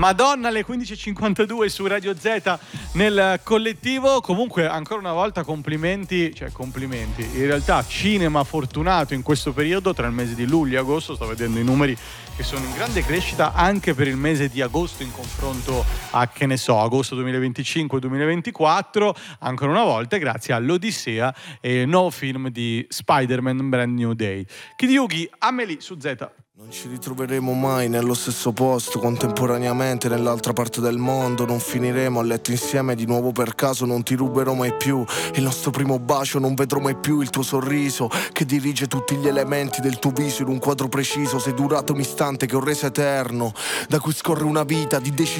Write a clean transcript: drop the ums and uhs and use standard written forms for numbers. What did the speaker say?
Madonna alle 15.52 su Radio Z nel collettivo. Comunque ancora una volta complimenti, in realtà cinema fortunato in questo periodo tra il mese di luglio e agosto. Sto vedendo i numeri che sono in grande crescita anche per il mese di agosto in confronto a, che ne so, agosto 2025-2024, ancora una volta grazie all'Odissea e il nuovo film di Spider-Man Brand New Day. Kid Yugi, Amelie su Z. Non ci ritroveremo mai nello stesso posto, contemporaneamente nell'altra parte del mondo. Non finiremo a letto insieme di nuovo per caso. Non ti ruberò mai più il nostro primo bacio. Non vedrò mai più il tuo sorriso che dirige tutti gli elementi del tuo viso in un quadro preciso. Sei durato un istante che ho reso eterno, da cui scorre una vita di decisione